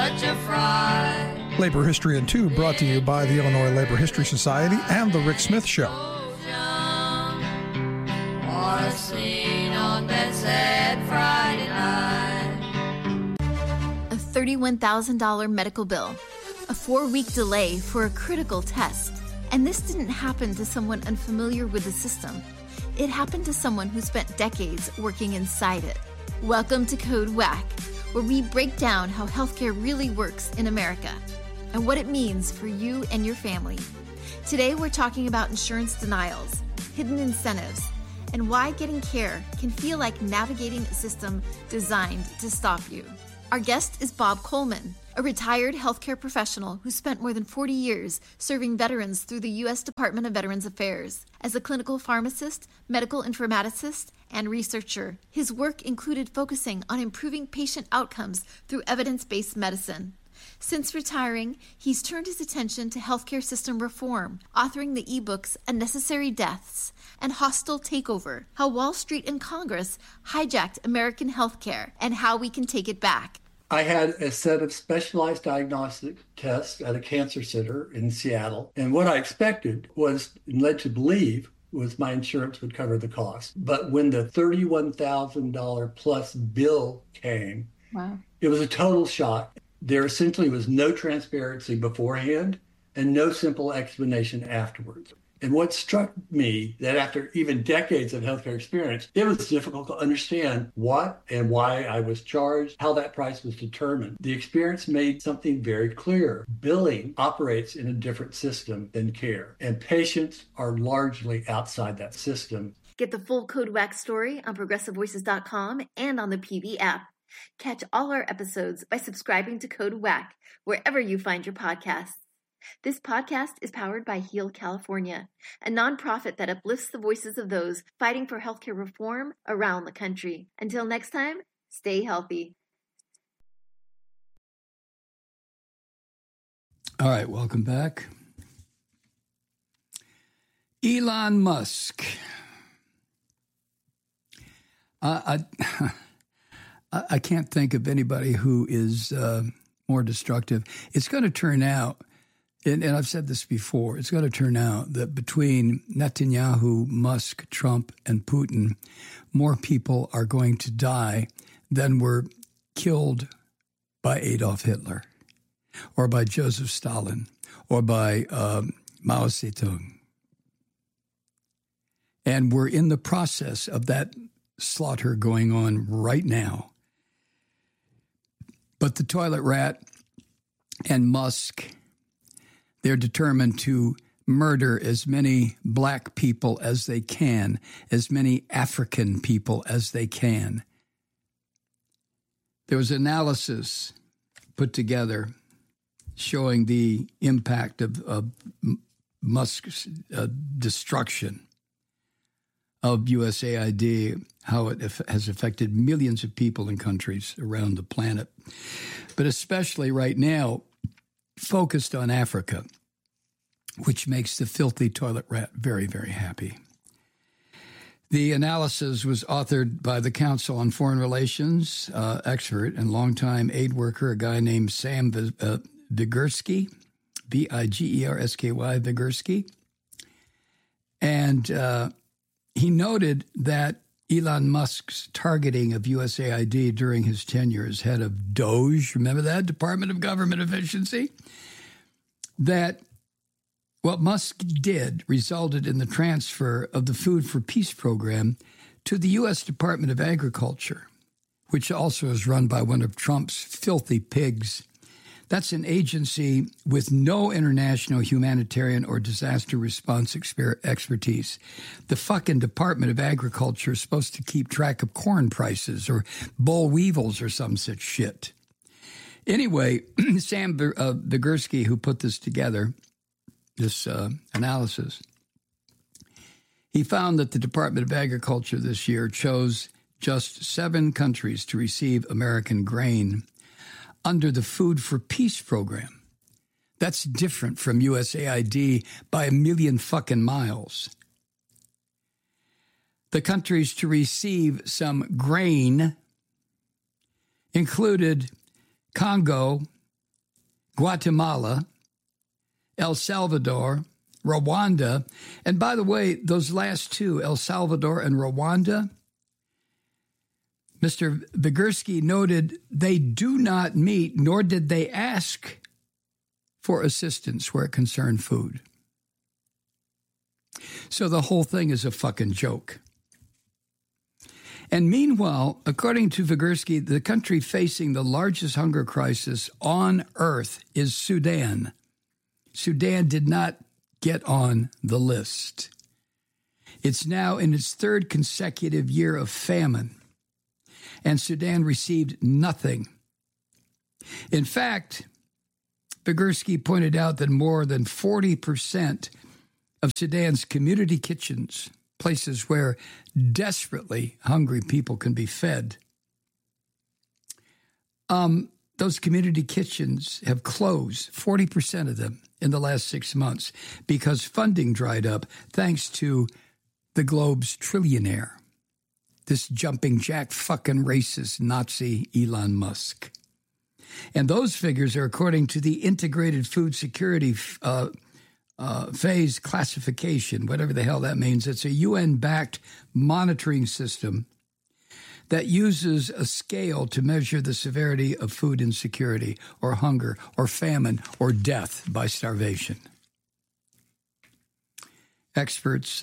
such a fright. Labor History in 2 brought to you by the Illinois Labor History Society and The Rick Smith Show. Or seen on that sad Friday night. A $31,000 medical bill, a 4-week delay for a critical test. And this didn't happen to someone unfamiliar with the system. It happened to someone who spent decades working inside it. Welcome to Code Whack, where we break down how healthcare really works in America and what it means for you and your family. Today, we're talking about insurance denials, hidden incentives, and why getting care can feel like navigating a system designed to stop you. Our guest is Bob Coleman, a retired healthcare professional who spent more than 40 years serving veterans through the U.S. Department of Veterans Affairs. As a clinical pharmacist, medical informaticist, and researcher, his work included focusing on improving patient outcomes through evidence-based medicine. Since retiring, he's turned his attention to healthcare system reform, authoring the ebooks Unnecessary Deaths and Hostile Takeover, How Wall Street and Congress Hijacked American Healthcare and How We Can Take It Back. I had a set of specialized diagnostic tests at a cancer center in Seattle. And what I expected was, and led to believe, was my insurance would cover the cost. But when the $31,000 plus bill came, Wow. It was a total shock. There essentially was no transparency beforehand and no simple explanation afterwards. And what struck me that after even decades of healthcare experience, it was difficult to understand what and why I was charged, how that price was determined. The experience made something very clear. Billing operates in a different system than care, and patients are largely outside that system. Get the full Code Whack story on ProgressiveVoices.com and on the PV app. Catch all our episodes by subscribing to Code Whack wherever you find your podcasts. This podcast is powered by Heal California, a nonprofit that uplifts the voices of those fighting for healthcare reform around the country. Until next time, stay healthy. All right, welcome back. Elon Musk. I can't think of anybody who is more destructive. It's going to turn out, and I've said this before, it's going to turn out that between Netanyahu, Musk, Trump, and Putin, more people are going to die than were killed by Adolf Hitler or by Joseph Stalin or by Mao Zedong. And we're in the process of that slaughter going on right now. But the toilet rat and Musk, they're determined to murder as many black people as they can, as many African people as they can. There was analysis put together showing the impact of Musk's destruction of USAID, how it has affected millions of people in countries around the planet, but especially right now, focused on Africa, which makes the filthy toilet rat very, very happy. The analysis was authored by the Council on Foreign Relations expert and longtime aid worker, a guy named Sam Vygotsky, Vigersky, Vygotsky. And he noted that Elon Musk's targeting of USAID during his tenure as head of DOGE, remember that, Department of Government Efficiency, that what Musk did resulted in the transfer of the Food for Peace program to the U.S. Department of Agriculture, which also is run by one of Trump's filthy pigs. That's an agency with no international humanitarian or disaster response expertise. The fucking Department of Agriculture is supposed to keep track of corn prices or boll weevils or some such shit. Anyway, Sam Vygotsky, who put this together, this analysis, he found that the Department of Agriculture this year chose just 7 countries to receive American grain under the Food for Peace program. That's different from USAID by a million fucking miles. The countries to receive some grain included Congo, Guatemala, El Salvador, Rwanda. And by the way, those last two, El Salvador and Rwanda, Mr. Vygotsky noted they do not meet, nor did they ask for assistance where it concerned food. So the whole thing is a fucking joke. And meanwhile, according to Vygotsky, the country facing the largest hunger crisis on earth is Sudan. Sudan did not get on the list. It's now in its third consecutive year of famine, and Sudan received nothing. In fact, Vygotsky pointed out that more than 40% of Sudan's community kitchens, places where desperately hungry people can be fed, those community kitchens have closed, 40% of them, in the last 6 months because funding dried up thanks to the globe's trillionaire, this jumping jack fucking racist Nazi Elon Musk. And those figures are according to the Integrated Food Security Phase Classification, whatever the hell that means. It's a UN-backed monitoring system that uses a scale to measure the severity of food insecurity or hunger or famine or death by starvation. Experts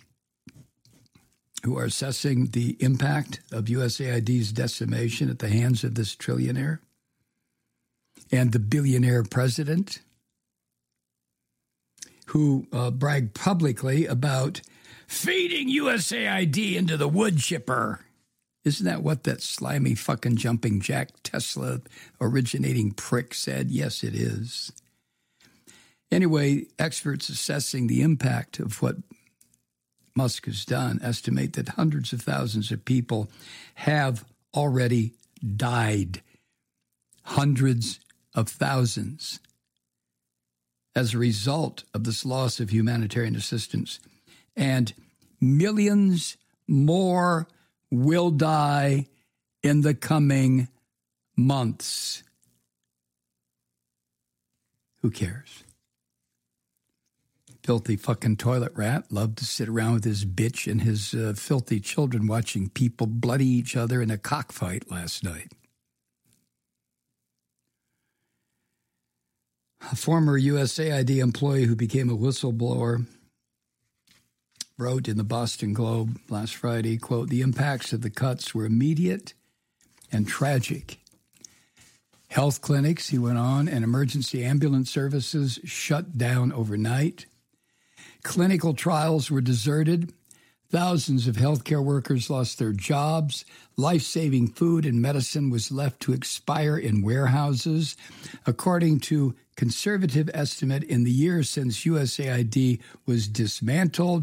who are assessing the impact of USAID's decimation at the hands of this trillionaire and the billionaire president who bragged publicly about feeding USAID into the wood chipper. Isn't that what that slimy fucking jumping jack Tesla originating prick said? Yes, it is. Anyway, experts assessing the impact of what Musk has done estimate that hundreds of thousands of people have already died. Hundreds of thousands as a result of this loss of humanitarian assistance. And millions more will die in the coming months. Who cares? Filthy fucking toilet rat loved to sit around with his bitch and his filthy children watching people bloody each other in a cockfight last night. A former USAID employee who became a whistleblower wrote in the Boston Globe last Friday, quote, "The impacts of the cuts were immediate and tragic. Health clinics," he went on, "and emergency ambulance services shut down overnight. Clinical trials were deserted. Thousands of healthcare workers lost their jobs. Life-saving food and medicine was left to expire in warehouses. According to conservative estimate, in the years since USAID was dismantled,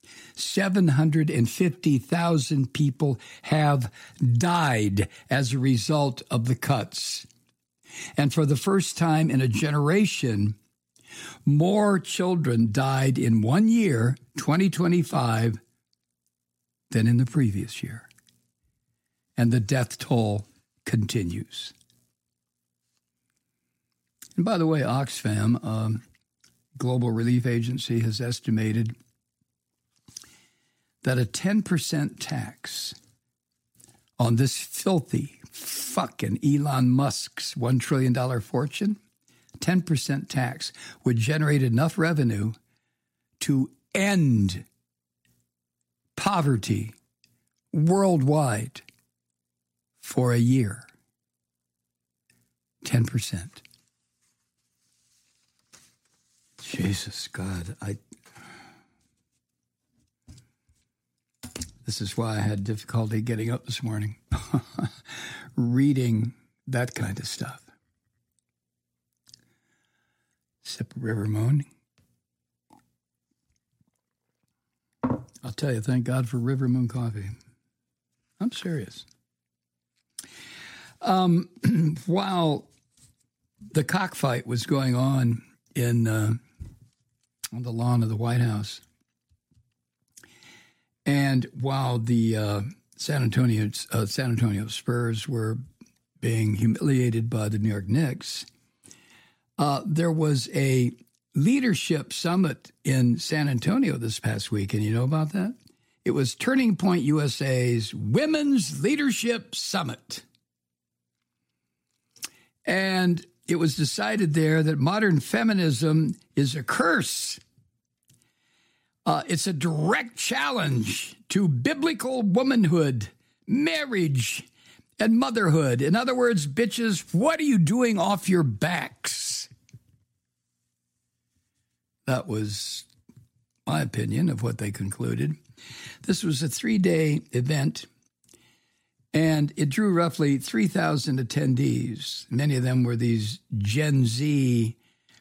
750,000 people have died as a result of the cuts. And for the first time in a generation, more children died in 1 year, 2025, than in the previous year. And the death toll continues." And by the way, Oxfam, Global Relief Agency, has estimated that a 10% tax on this filthy fucking Elon Musk's $1 trillion fortune, 10% tax would generate enough revenue to end poverty worldwide for a year. 10%. Jesus, God, this is why I had difficulty getting up this morning, reading that kind of stuff. Sip of River Moon. I'll tell you, thank God for River Moon coffee. I'm serious. While the cockfight was going on on the lawn of the White House, and while the San Antonio Spurs were being humiliated by the New York Knicks, There was a leadership summit in San Antonio this past week, and you know about that? It was Turning Point USA's Women's Leadership Summit. And it was decided there that modern feminism is a curse. It's a direct challenge to biblical womanhood, marriage, and motherhood. In other words, bitches, what are you doing off your backs? That was my opinion of what they concluded. This was a 3-day event, and it drew roughly 3,000 attendees. Many of them were these Gen Z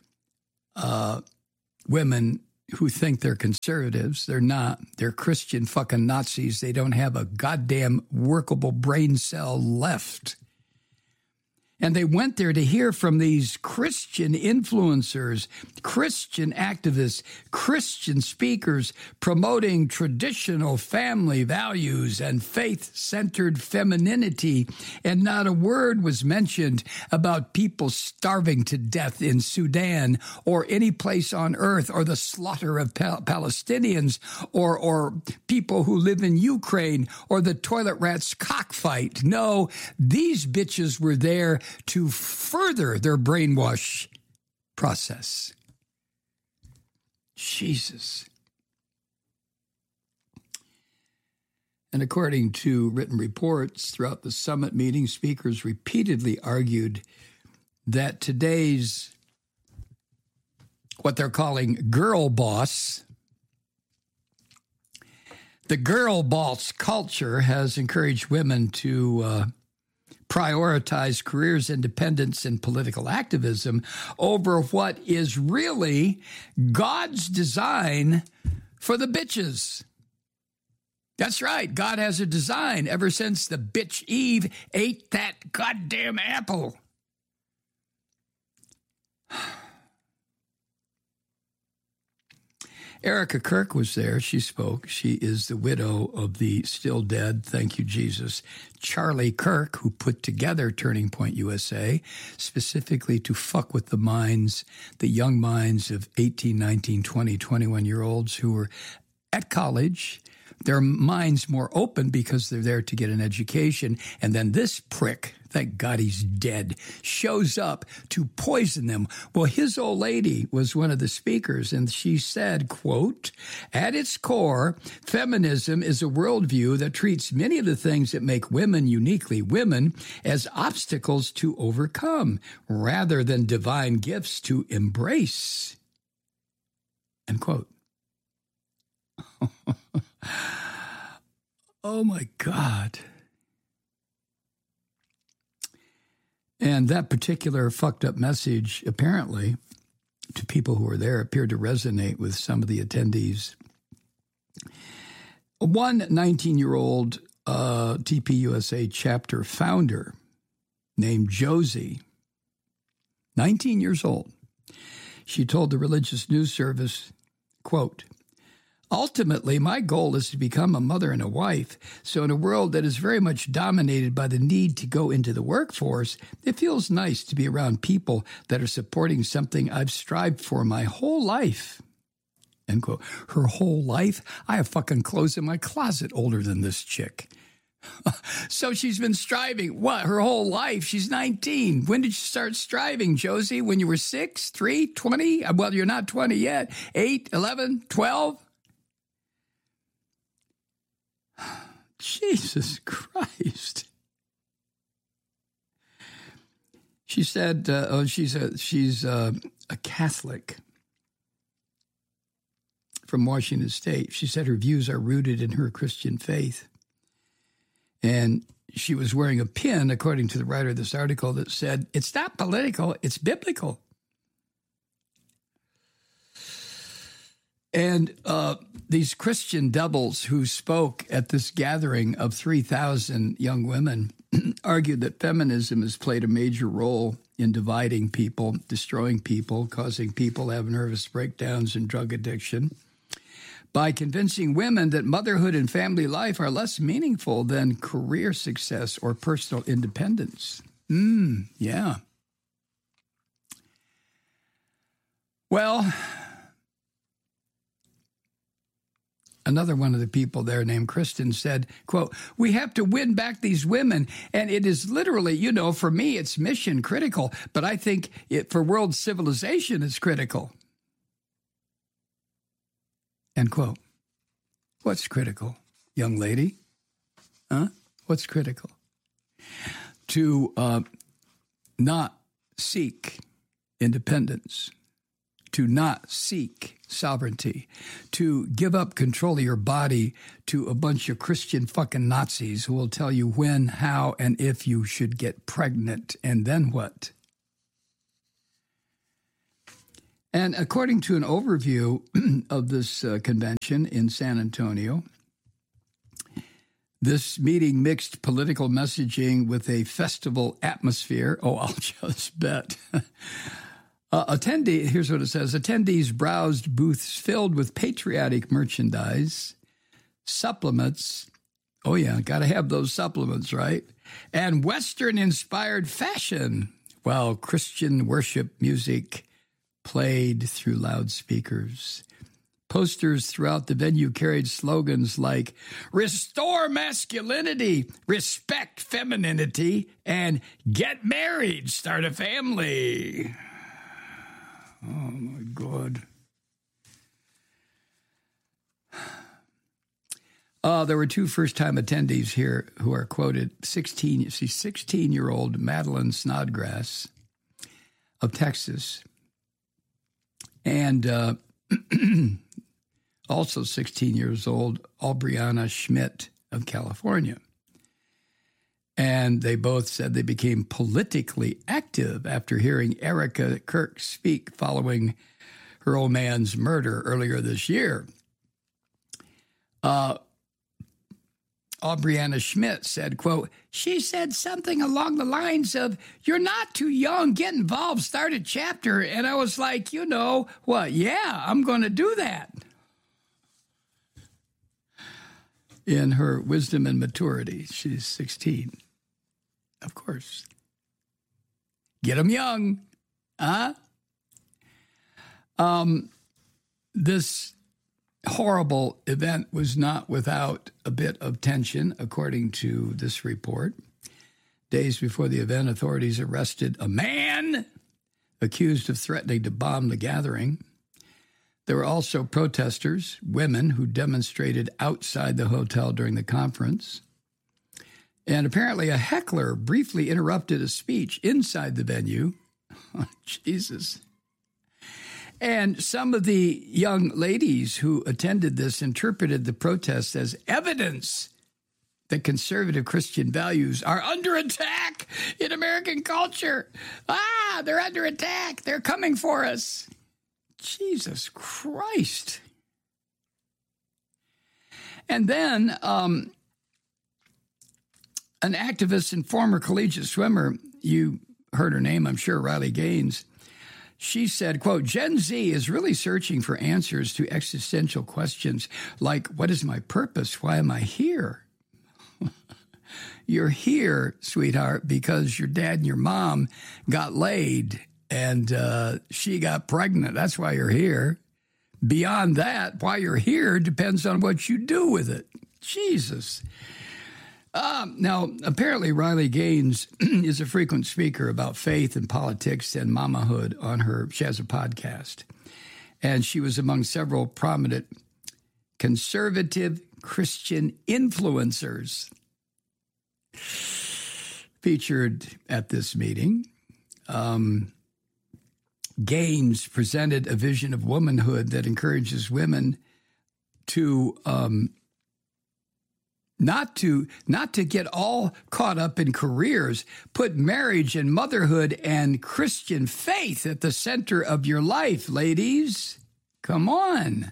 women who think they're conservatives. They're not. They're Christian fucking Nazis. They don't have a goddamn workable brain cell left. And they went there to hear from these Christian influencers, Christian activists, Christian speakers promoting traditional family values and faith-centered femininity. And not a word was mentioned about people starving to death in Sudan or any place on earth, or the slaughter of Palestinians, or people who live in Ukraine, or the toilet rats cockfight. No, these bitches were there to further their brainwash process. Jesus. And according to written reports throughout the summit meeting, speakers repeatedly argued that today's, what they're calling girl boss, the girl boss culture has encouraged women to prioritize careers, independence, and political activism over what is really God's design for the bitches. That's right. God has a design ever since the bitch Eve ate that goddamn apple. Erica Kirk was there. She spoke. She is the widow of the still dead, thank you, Jesus, Charlie Kirk, who put together Turning Point USA specifically to fuck with the minds, the young minds of 18, 19, 20, 21-year-olds who were at college, their minds more open because they're there to get an education. And then this prick, thank God he's dead, shows up to poison them. Well, his old lady was one of the speakers, and she said, quote, "At its core, feminism is a worldview that treats many of the things that make women uniquely women as obstacles to overcome, rather than divine gifts to embrace." End quote. Oh, my God. And that particular fucked up message, apparently, to people who were there, appeared to resonate with some of the attendees. One 19-year-old TPUSA chapter founder named Josie, 19 years old, she told the religious news service, quote, "Ultimately, my goal is to become a mother and a wife. So in a world that is very much dominated by the need to go into the workforce, it feels nice to be around people that are supporting something I've strived for my whole life." End quote. Her whole life? I have fucking clothes in my closet older than this chick. So she's been striving, what, her whole life? She's 19. When did you start striving, Josie? When you were 6, 3, 20? Well, you're not 20 yet. 8, 11, 12? Jesus Christ. She said, she's a Catholic from Washington State. She said her views are rooted in her Christian faith. And she was wearing a pin, according to the writer of this article, that said, "It's not political, it's biblical." And these Christian devils who spoke at this gathering of 3,000 young women argued that feminism has played a major role in dividing people, destroying people, causing people to have nervous breakdowns and drug addiction, by convincing women that motherhood and family life are less meaningful than career success or personal independence. Yeah. Well, another one of the people there named Kristen said, quote, "We have to win back these women. And it is literally, for me, it's mission critical. But I think for world civilization, it's critical." End quote. What's critical, young lady? Huh? What's critical? To not seek independence, to not seek sovereignty, to give up control of your body to a bunch of Christian fucking Nazis who will tell you when, how, and if you should get pregnant, and then what? And according to an overview of this convention in San Antonio, this meeting mixed political messaging with a festival atmosphere. Oh, I'll just bet. Here's what it says. Attendees browsed booths filled with patriotic merchandise, supplements. Oh, yeah, got to have those supplements, right? And Western-inspired fashion, while Christian worship music played through loudspeakers. Posters throughout the venue carried slogans like "Restore masculinity, respect femininity, and get married, start a family." Oh, my God. There were two first-time attendees here who are quoted. 16-year-old Madeline Snodgrass of Texas, and also 16 years old, Aubriana Schmidt of California. And they both said they became politically active after hearing Erica Kirk speak following her old man's murder earlier this year. Aubriana Schmidt said, quote, "She said something along the lines of, 'You're not too young, get involved, start a chapter.' And I was like, what? Yeah, I'm going to do that." In her wisdom and maturity, she's 16. Of course. Get them young. Huh? This horrible event was not without a bit of tension, according to this report. Days before the event, authorities arrested a man accused of threatening to bomb the gathering. There were also protesters, women, who demonstrated outside the hotel during the conference. And apparently a heckler briefly interrupted a speech inside the venue. Oh, Jesus. And some of the young ladies who attended this interpreted the protests as evidence that conservative Christian values are under attack in American culture. They're under attack. They're coming for us. Jesus Christ. And then an activist and former collegiate swimmer, you heard her name, I'm sure, Riley Gaines, she said, quote, "Gen Z is really searching for answers to existential questions like, what is my purpose? Why am I here?" You're here, sweetheart, because your dad and your mom got laid and she got pregnant. That's why you're here. Beyond that, why you're here depends on what you do with it. Jesus. Now, apparently Riley Gaines is a frequent speaker about faith and politics and mamahood she has a podcast. And she was among several prominent conservative Christian influencers featured at this meeting. Gaines presented a vision of womanhood that encourages women to not to get all caught up in careers. Put marriage and motherhood and Christian faith at the center of your life, ladies. Come on.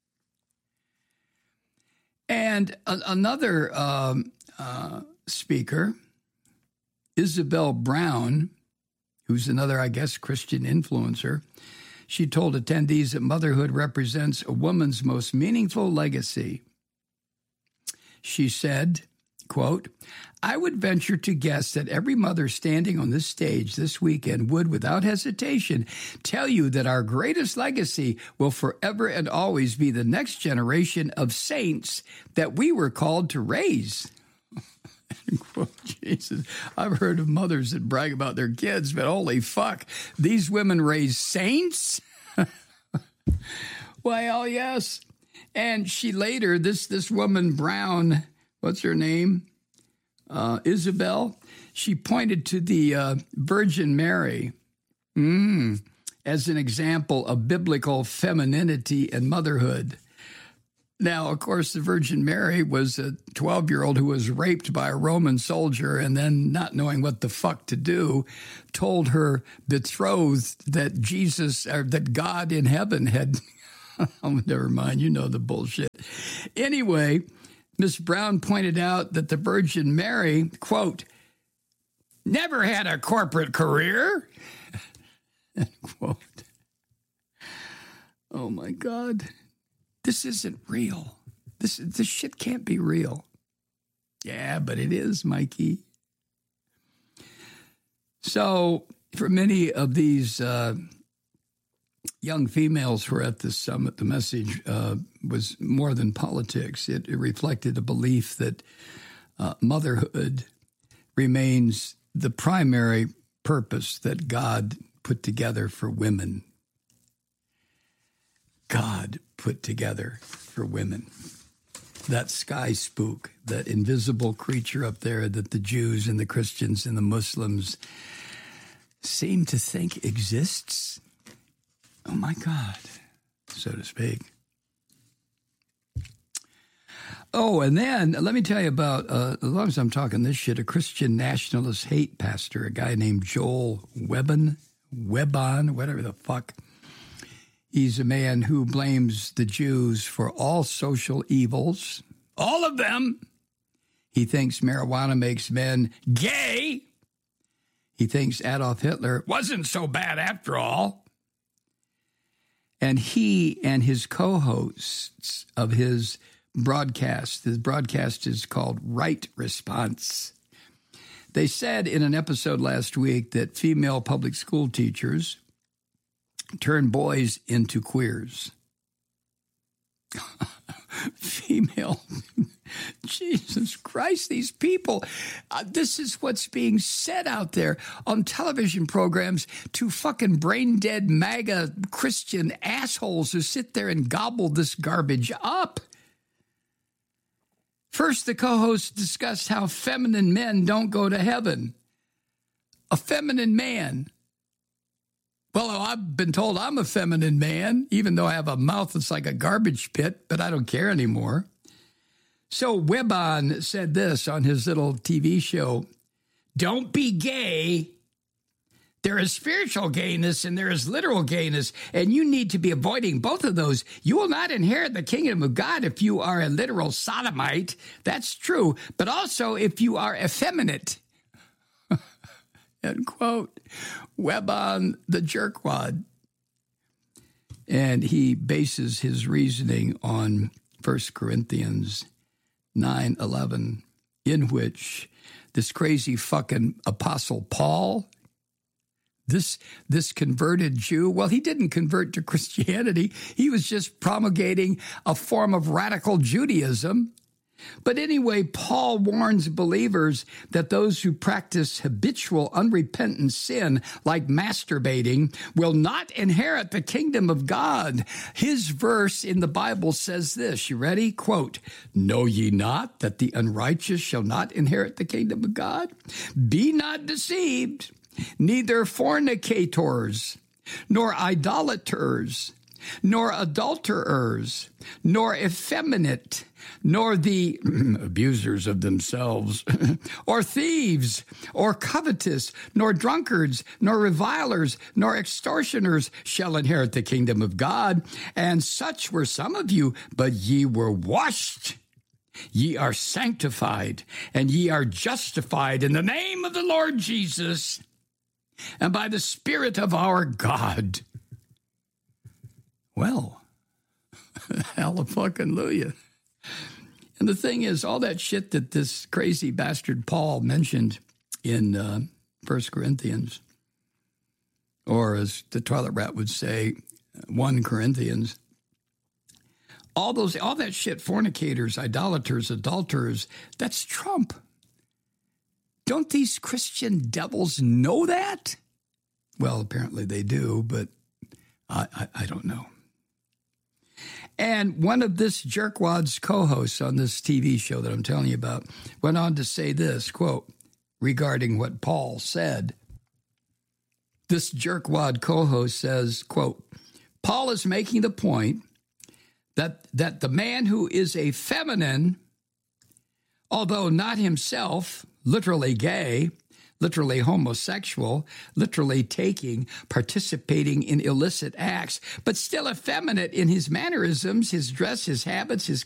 And another speaker, Isabel Brown, who's another, I guess, Christian influencer, she told attendees that motherhood represents a woman's most meaningful legacy. She said, quote, I would venture to guess that every mother standing on this stage this weekend would, without hesitation, tell you that our greatest legacy will forever and always be the next generation of saints that we were called to raise. Jesus, I've heard of mothers that brag about their kids, but holy fuck, these women raise saints? Well, yes. And she later, this woman Brown, what's her name? Isabel, she pointed to the Virgin Mary as an example of biblical femininity and motherhood. Now, of course, the Virgin Mary was a 12-year-old who was raped by a Roman soldier and then, not knowing what the fuck to do, told her betrothed that Jesus, or that God in heaven had, oh, never mind, you know the bullshit. Anyway, Miss Brown pointed out that the Virgin Mary, quote, never had a corporate career, end quote. Oh, my God. This isn't real. This shit can't be real. Yeah, but it is, Mikey. So for many of these young females who were at this summit, the message was more than politics. It reflected a belief that motherhood remains the primary purpose that God put together for women. God put together for women. That sky spook, that invisible creature up there that the Jews and the Christians and the Muslims seem to think exists. Oh, my God, so to speak. Oh, and then let me tell you about, as long as I'm talking this shit, a Christian nationalist hate pastor, a guy named Joel Webon, whatever the fuck. He's a man who blames the Jews for all social evils, all of them. He thinks marijuana makes men gay. He thinks Adolf Hitler wasn't so bad after all. And he and his co-hosts of his broadcast is called Right Response. They said in an episode last week that female public school teachers turn boys into queers. Female. Jesus Christ, these people. This is what's being said out there on television programs to fucking brain-dead MAGA Christian assholes who sit there and gobble this garbage up. First, the co-hosts discussed how feminine men don't go to heaven. A feminine man. Well, I've been told I'm a feminine man, even though I have a mouth that's like a garbage pit, but I don't care anymore. So Webon said this on his little TV show, don't be gay. There is spiritual gayness and there is literal gayness, and you need to be avoiding both of those. You will not inherit the kingdom of God if you are a literal sodomite. That's true. But also if you are effeminate. End quote. Webon the jerkwad. And he bases his reasoning on 1 Corinthians 9:11, in which this crazy fucking Apostle Paul, this converted Jew, well, he didn't convert to Christianity. He was just promulgating a form of radical Judaism. But anyway, Paul warns believers that those who practice habitual, unrepentant sin, like masturbating, will not inherit the kingdom of God. His verse in the Bible says this, you ready? Quote, know ye not that the unrighteous shall not inherit the kingdom of God? Be not deceived, neither fornicators, nor idolaters, nor adulterers, nor effeminate, nor the abusers of themselves, or thieves, or covetous, nor drunkards, nor revilers, nor extortioners shall inherit the kingdom of God. And such were some of you, but ye were washed. Ye are sanctified, and ye are justified in the name of the Lord Jesus, and by the Spirit of our God. Well, hallelujah. And the thing is, all that shit that this crazy bastard Paul mentioned in 1 Corinthians, or as the toilet rat would say, 1 Corinthians, all that shit, fornicators, idolaters, adulterers, that's Trump. Don't these Christian devils know that? Well, apparently they do, but I don't know. And one of this jerkwad's co-hosts on this TV show that I'm telling you about went on to say this, quote, regarding what Paul said. This jerkwad co-host says, quote, Paul is making the point that the man who is a feminine, although not himself literally gay, literally homosexual, literally participating in illicit acts, but still effeminate in his mannerisms, his dress, his habits, his